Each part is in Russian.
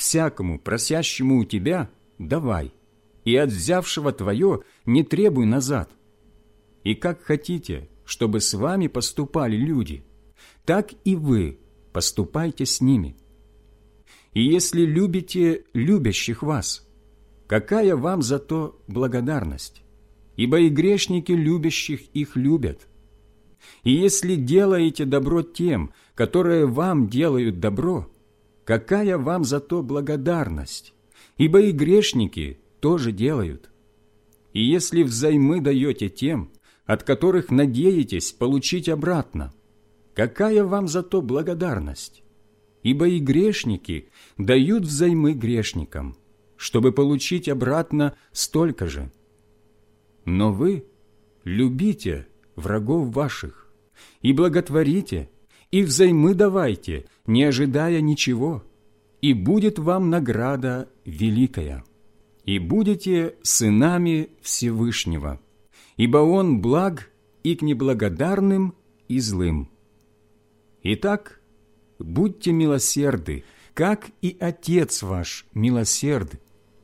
всякому просящему у тебя давай, и от взявшего твое не требуй назад. И как хотите, чтобы с вами поступали люди, так и вы поступайте с ними. И если любите любящих вас, какая вам за то благодарность? Ибо и грешники любящих их любят. И если делаете добро тем, которые вам делают добро, какая вам за то благодарность? Ибо и грешники тоже делают. И если взаймы даете тем, от которых надеетесь получить обратно, какая вам за то благодарность? Ибо и грешники дают взаймы грешникам, чтобы получить обратно столько же. Но вы любите врагов ваших, и благотворите, и взаймы давайте, не ожидая ничего, и будет вам награда великая, и будете сынами Всевышнего, ибо Он благ и к неблагодарным, и злым. Итак, будьте милосерды, как и Отец ваш милосерд.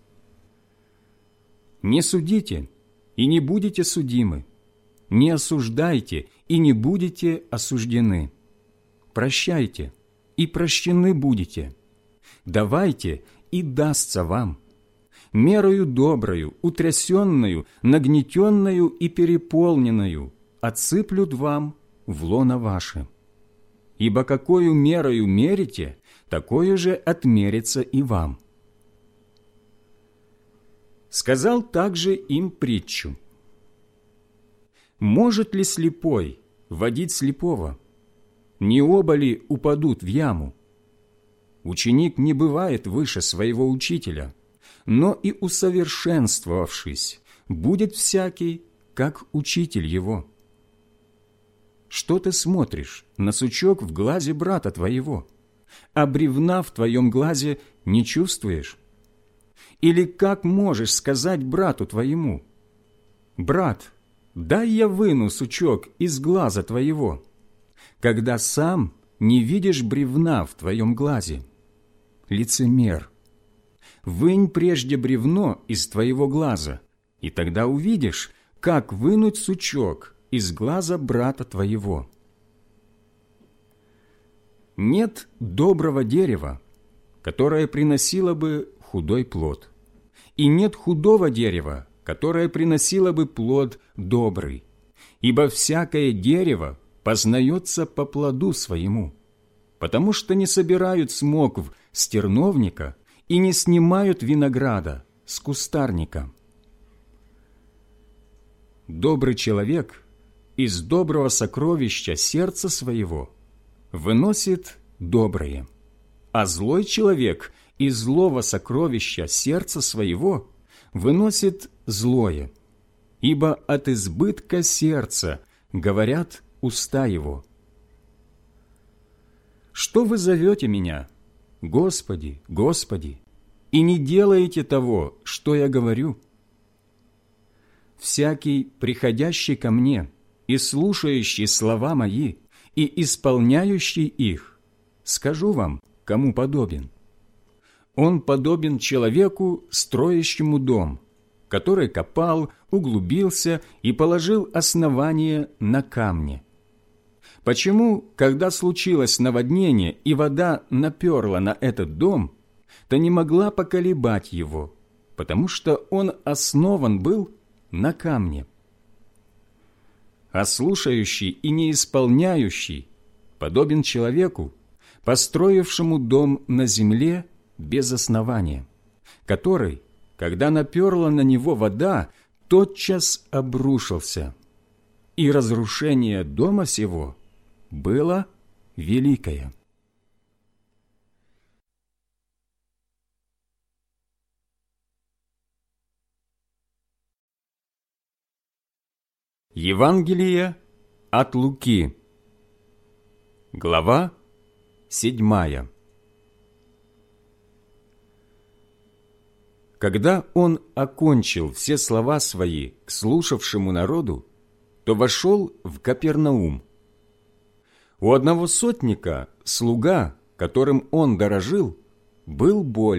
Не судите, и не будете судимы, не осуждайте, и не будете осуждены. Прощайте, и прощены будете. Давайте, и дастся вам. Мерою доброю, утрясенную, нагнетенную и переполненную отсыплют вам в лоно ваше. Ибо какою мерою мерите, такое же отмерится и вам. Сказал также им притчу. Может ли слепой водить слепого? Не оба ли упадут в яму? Ученик не бывает выше своего учителя, но и усовершенствовавшись, будет всякий, как учитель его. Что ты смотришь на сучок в глазе брата твоего, а бревна в твоем глазе не чувствуешь? Или как можешь сказать брату твоему: «Брат, дай я выну сучок из глаза твоего», когда сам не видишь бревна в твоем глазе? Лицемер! Вынь прежде бревно из твоего глаза, и тогда увидишь, как вынуть сучок из глаза брата твоего. Нет доброго дерева, которое приносило бы худой плод, и нет худого дерева, которое приносило бы плод добрый, ибо всякое дерево познается по плоду своему, потому что не собирают смокв с терновника и не снимают винограда с кустарника. Добрый человек из доброго сокровища сердца своего выносит доброе, а злой человек из злого сокровища сердца своего выносит злое, ибо от избытка сердца говорят уста его. Что вы зовете меня, Господи, Господи, и не делаете того, что я говорю? Всякий, приходящий ко мне и слушающий слова мои и исполняющий их, скажу вам, кому подобен. Он подобен человеку, строящему дом, который копал, углубился и положил основание на камне. Почему, когда случилось наводнение и вода наперла на этот дом, то не могла поколебать его, потому что он основан был на камне? А слушающий и не исполняющий подобен человеку, построившему дом на земле без основания, который, когда наперла на него вода, тотчас обрушился, и разрушение дома сего было великое. Евангелие от Луки, глава 7. Когда он окончил все слова свои к слушавшему народу, то вошел в Капернаум. У одного сотника слуга, которым он дорожил, был болен.